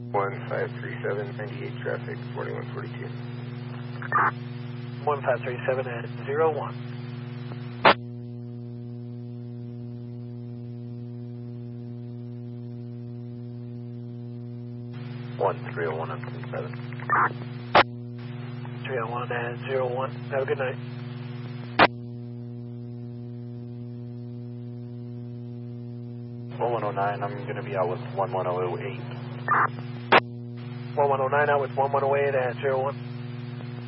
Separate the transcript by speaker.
Speaker 1: 1537, 98 traffic, 4142.
Speaker 2: 1537 at 01.
Speaker 1: One 301 on 27.
Speaker 2: 301 at 01. Have a good night.
Speaker 1: One 109, I'm going to be out with 1108.
Speaker 2: 1109 out with 1108 at 01.